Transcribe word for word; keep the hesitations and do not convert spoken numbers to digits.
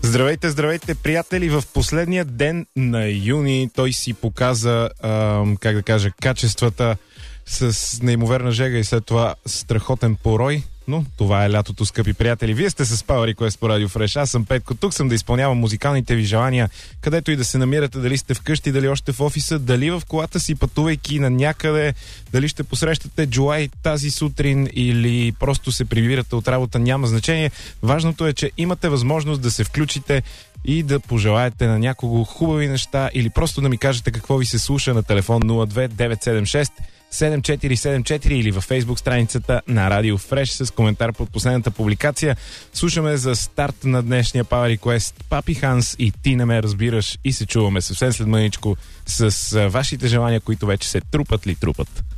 Здравейте, здравейте, приятели! В последния ден на юни той си показа, а, как да кажа, качествата с неимоверна жега и след това страхотен порой. Но това е лятото, скъпи приятели. Вие сте с Power Request по Радио Фреш. Аз съм Петко. Тук съм да изпълнявам музикалните ви желания, където и да се намирате, дали сте вкъщи, дали още в офиса, дали в колата си, пътувайки на някъде, дали ще посрещате Джулай тази сутрин или просто се прибирате от работа, няма значение. Важното е, че имате възможност да се включите и да пожелаете на някого хубави неща или просто да ми кажете какво ви се слуша на телефон нула две девет седем шест седем четири седем четири или във Фейсбук страницата на Радио Фреш с коментар под последната публикация. Слушаме за старт на днешния Power Request Папи Ханс и Ти не ме разбираш и се чуваме съвсем след мъничко с вашите желания, които вече се трупат ли трупат.